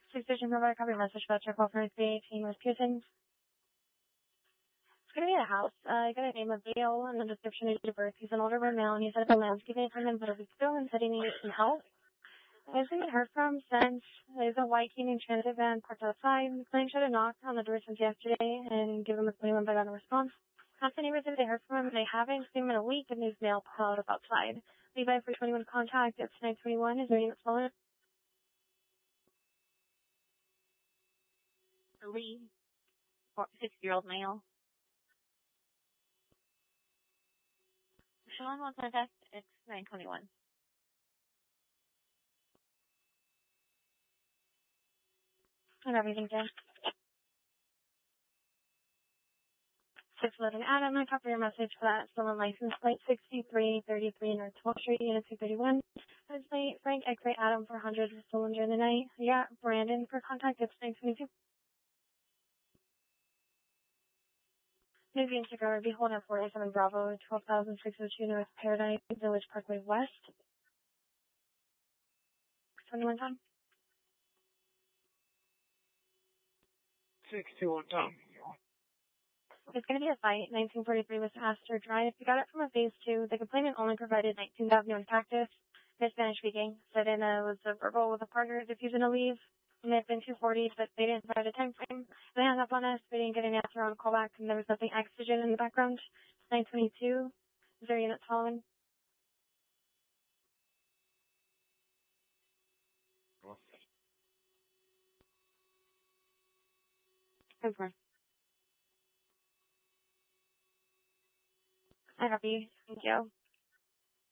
Station provider, copy message about check call for 318 West Pearson. It's going to be a house. I got a name of Dale and the description of date of birth. He's an older male and he's had a landscaping appointment about a week ago and said he needed some help. I haven't heard from since. There's a white Canadian Transit van parked outside. The client tried to knock on the door since yesterday and give him a 21 but got no response. Asked the neighbors if they heard from him. They haven't seen him in a week and his mail piled up outside. Levi for 21 contact. It's 921. Is there any that's following? Lee, 60-year-old male. Sean will contact. It's 921. And everything there. 611 Adam, I copy your message for that stolen license plate 6333 North 12th Street, Unit 231. License plate Frank X-Ray Adam 400 stolen during the night. Yeah, Brandon for contact. It's 922. Moving to Garber, Behold at 487 Bravo, 12,602 North Paradise, Village Parkway West. 21 Tom. 621 Tom. It's going to be a fight, 1943 West Astor Drive. We got it from a phase 2. The complainant only provided 19,000 cactus. They're Spanish speaking. Said in was a verbal with a partner refusing to leave. And they've been 240, but they didn't provide a time frame. They hung up on us. We didn't get an answer on a callback, and there was nothing exigent in the background. 922. Is there units following? Confirm. I copy. Thank you.